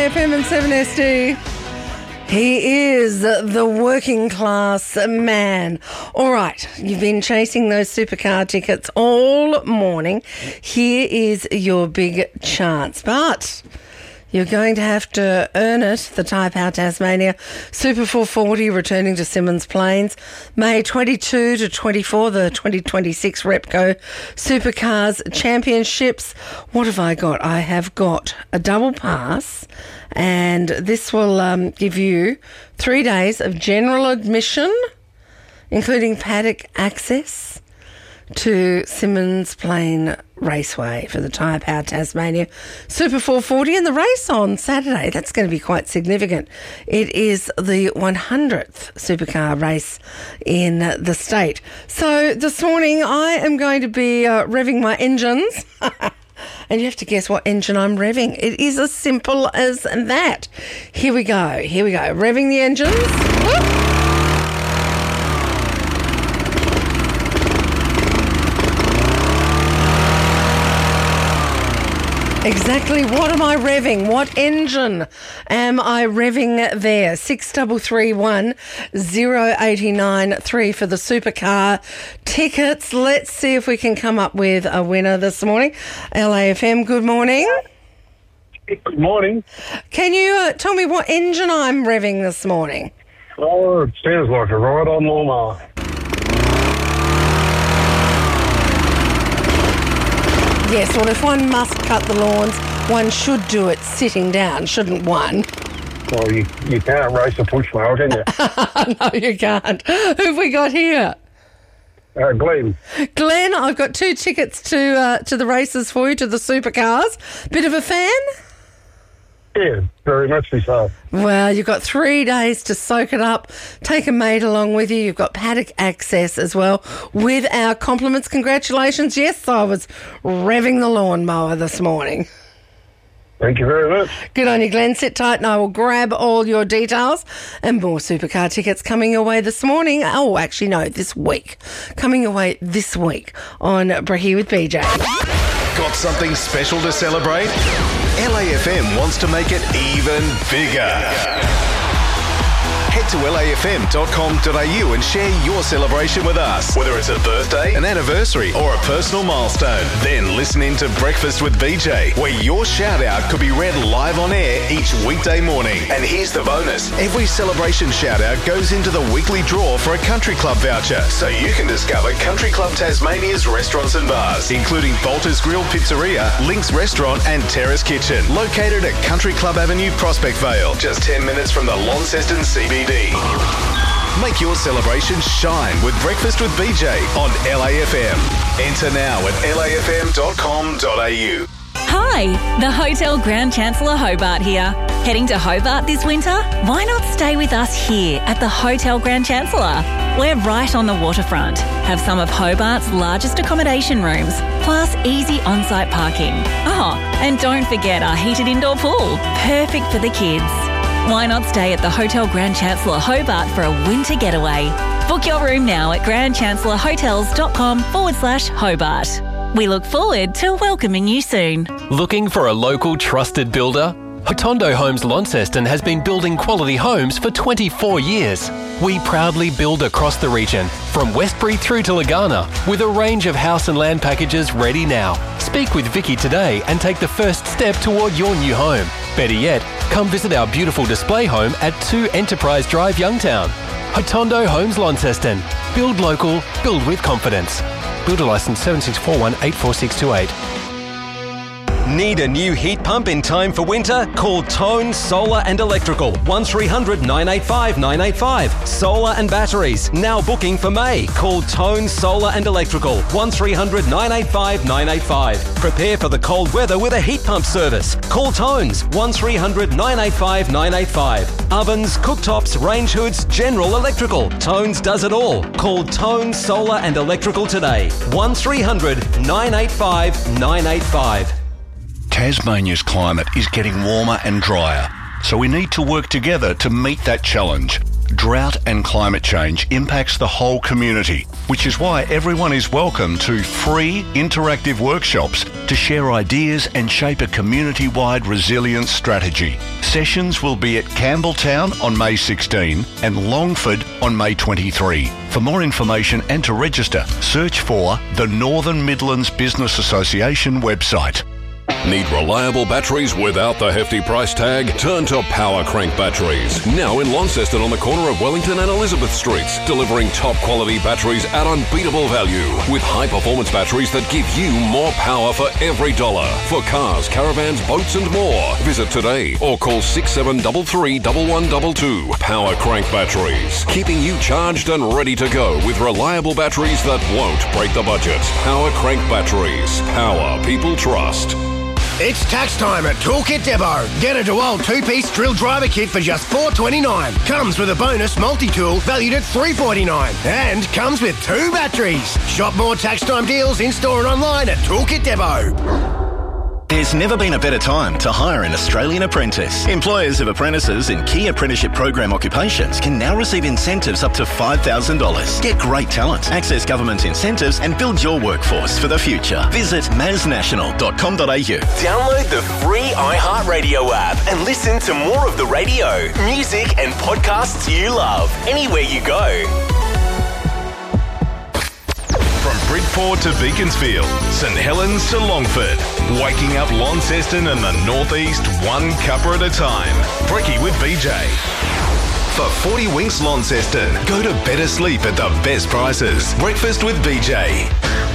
LAFM and 7SD. He is the working class man. All right, you've been chasing those supercar tickets all morning. Here is your big chance. But you're going to have to earn it. The Tyre Power Tasmania Super 440 returning to Symmons Plains. May 22 to 24, the 2026 Repco Supercars Championships. What have I got? I have got a double pass, and this will give you 3 days of general admission, including paddock access to Symmons Plain Raceway for the Tyre Power Tasmania Super 440, and the race on Saturday, that's going to be quite significant. It is the 100th supercar race in the state. So this morning I am going to be revving my engines. And you have to guess what engine I'm revving. It is as simple as that. Here we go. Revving the engines. Whoop. Exactly. What am I revving? What engine am I revving there? 6331 089 3 for the supercar tickets. Let's see if we can come up with a winner this morning. LAFM, good morning. Good morning. Can you tell me what engine I'm revving this morning? Oh, it sounds like a ride-on lawnmower. Yes, well, if one must cut the lawns, one should do it sitting down, shouldn't one? Well, you can't race a push mower, can you? No, you can't. Who have we got here? Glenn. Glenn, I've got 2 tickets to the races for you, to the supercars. Bit of a fan? Yeah, very much so. Well, you've got 3 days to soak it up. Take a mate along with you. You've got paddock access as well with our compliments. Congratulations. Yes, I was revving the lawnmower this morning. Thank you very much. Good on you, Glenn. Sit tight and I will grab all your details, and more supercar tickets coming your way this morning. Oh, actually, no, this week. Coming your way this week on Breaky with BJ. Got something special to celebrate? LAFM wants to make it even bigger. Head to lafm.com.au and share your celebration with us. Whether it's a birthday, an anniversary, or a personal milestone. Then listen in to Breakfast with BJ, where your shout out could be read live on air each weekday morning. And here's the bonus. Every celebration shout out goes into the weekly draw for a Country Club voucher, so you can discover Country Club Tasmania's restaurants and bars, including Bolter's Grill Pizzeria, Link's Restaurant and Terrace Kitchen, located at Country Club Avenue, Prospect Vale, just 10 minutes from the Launceston CBD. Make your celebration shine with Breakfast with BJ on LAFM. Enter now at lafm.com.au. Hi, the Hotel Grand Chancellor Hobart here. Heading to Hobart this winter? Why not stay with us here at the Hotel Grand Chancellor? We're right on the waterfront, have some of Hobart's largest accommodation rooms, plus easy on-site parking. Oh, and don't forget our heated indoor pool, perfect for the kids. Why not stay at the Hotel Grand Chancellor Hobart for a winter getaway? Book your room now at grandchancellorhotels.com/Hobart. We look forward to welcoming you soon. Looking for a local trusted builder? Hotondo Homes Launceston has been building quality homes for 24 years. We proudly build across the region, from Westbury through to Lagana, with a range of house and land packages ready now. Speak with Vicky today and take the first step toward your new home. Better yet, come visit our beautiful display home at 2 Enterprise Drive, Youngtown. Hotondo Homes Launceston. Build local, build with confidence. Builder licence 7641846228. Need a new heat pump in time for winter? Call Tone Solar and Electrical, 1300 985 985. Solar and batteries, now booking for May. Call Tone Solar and Electrical, 1300 985 985. Prepare for the cold weather with a heat pump service. Call Tones, 1300 985 985. Ovens, cooktops, range hoods, general electrical. Tones does it all. Call Tone Solar and Electrical today, 1300 985 985. Tasmania's climate is getting warmer and drier, so we need to work together to meet that challenge. Drought and climate change impacts the whole community, which is why everyone is welcome to free interactive workshops to share ideas and shape a community-wide resilience strategy. Sessions will be at Campbelltown on May 16 and Longford on May 23. For more information and to register, search for the Northern Midlands Business Association website. Need reliable batteries without the hefty price tag? Turn to Power Crank Batteries. Now in Launceston on the corner of Wellington and Elizabeth Streets. Delivering top quality batteries at unbeatable value. With high performance batteries that give you more power for every dollar. For cars, caravans, boats and more. Visit today or call 6733 1122. Power Crank Batteries. Keeping you charged and ready to go with reliable batteries that won't break the budget. Power Crank Batteries. Power people trust. It's tax time at Toolkit Depot. Get a DeWalt 2-piece drill driver kit for just $4.29. Comes with a bonus multi-tool valued at $3.49. And comes with 2 batteries. Shop more tax time deals in-store and online at Toolkit Depot. There's never been a better time to hire an Australian apprentice. Employers of apprentices in key apprenticeship program occupations can now receive incentives up to $5,000. Get great talent, access government incentives and build your workforce for the future. Visit masnational.com.au. Download the free iHeartRadio app and listen to more of the radio, music and podcasts you love anywhere you go. From Bridport to Beaconsfield, St Helens to Longford, waking up Launceston and the Northeast one cuppa at a time. Brekkie with BJ. For 40 Winks Launceston, go to better sleep at the best prices. Breakfast with BJ.